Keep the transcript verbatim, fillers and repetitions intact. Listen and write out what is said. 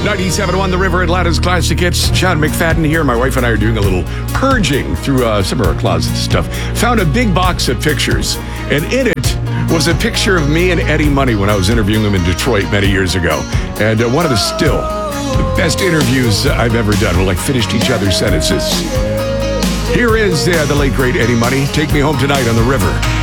ninety-seven point one The River, Atlanta's classic hits. Sean McFadden here. My wife and I are doing a little purging through uh, some of our closet stuff. Found a big box of pictures, and in it was a picture of me and Eddie Money when I was interviewing him in Detroit many years ago. And uh, one of the still the best interviews I've ever done. We like finished each other's sentences. Here is uh, the late great Eddie Money. Take Me Home Tonight on The River.